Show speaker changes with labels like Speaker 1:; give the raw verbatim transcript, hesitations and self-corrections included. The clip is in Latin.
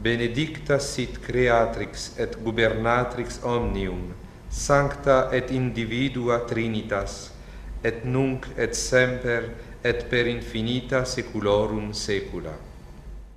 Speaker 1: benedicta sit Creatrix et gubernatrix omnium, sancta et individua Trinitas, et nunc et semper et per infinita saeculorum saecula.